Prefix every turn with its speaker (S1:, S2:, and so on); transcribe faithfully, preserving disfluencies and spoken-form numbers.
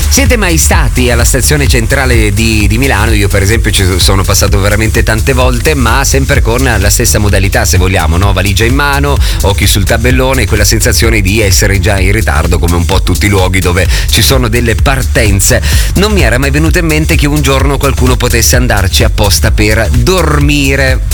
S1: Siete mai stati alla stazione centrale di, di Milano? Io per esempio ci sono passato veramente tante volte, ma sempre con la stessa modalità, se vogliamo, no? Valigia in mano, occhi sul tabellone, quella sensazione di essere già in ritardo come un po' tutti i luoghi dove ci sono delle partenze. Non mi era mai venuto in mente che un giorno qualcuno potesse andarci apposta per dormire.